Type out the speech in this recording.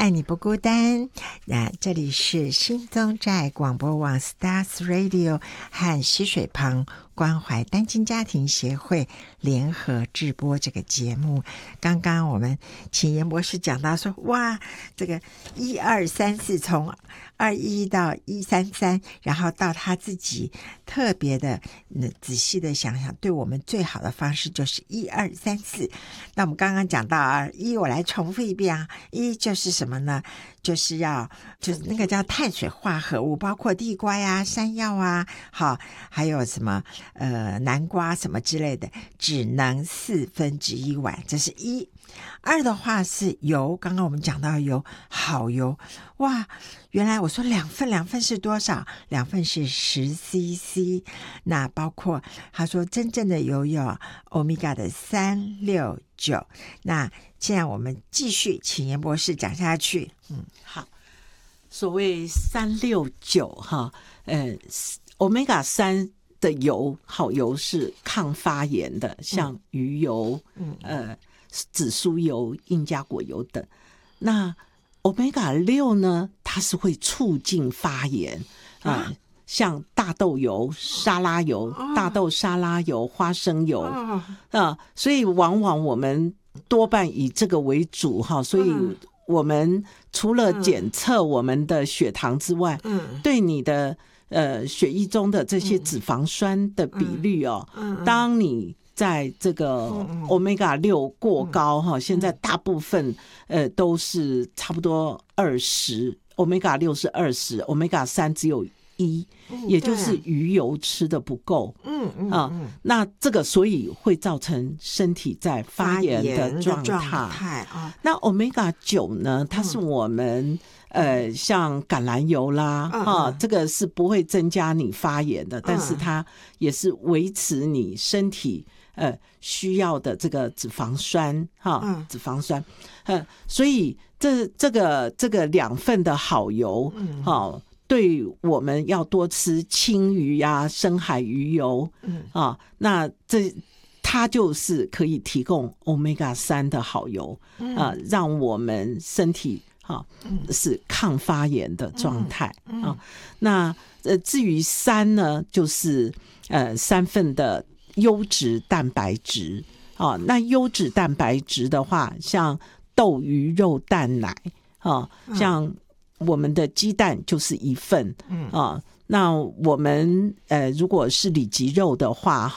爱你不孤单。那这里是新宗寨广播网 Stars Radio 和溪水旁关怀单亲家庭协会联合制播这个节目。刚刚我们请严博士讲到说，哇，这个1234从21到133，然后到他自己特别的仔细的想想，对我们最好的方式就是1234。那我们刚刚讲到1，我来重复一遍啊，1就是什么呢？就是那个叫碳水化合物，包括地瓜呀、山药啊，好，还有什么南瓜什么之类的，只能1/4碗，这是1。2的话是油，刚刚我们讲到油，好油，哇，原来我说2份是多少？2份是10cc， 那包括他说真正的油有 Omega 的369。那现在我们继续请严博士讲下去。 好，所谓369哈，Omega 3的油，好油是抗发炎的，像鱼油，紫苏油、印加果油等。那 Omega 6呢，它是会促进发炎像大豆油、沙拉油、大豆沙拉油、花生油所以往往我们多半以这个为主哈，所以我们除了检测我们的血糖之外，对你的血液中的这些脂肪酸的比率当你在这个 Omega 6过高现在大部分都是差不多20， Omega 6是20， Omega 3只有1，也就是鱼油吃的不够。那这个所以会造成身体在发炎的状态。那 Omega 9呢，它是我们像橄榄油啦这个是不会增加你发炎的，但是它也是维持你身体需要的这个脂肪酸脂肪酸所以这个2份的好油对我们要多吃青鱼呀、深海鱼油那它就是可以提供 Omega 3的好油让我们身体是抗发炎的状态那至于3呢，就是3份的优质蛋白质那优质蛋白质的话，像豆、鱼、肉、蛋、奶像我们的鸡蛋就是1份那我们如果是里脊肉的话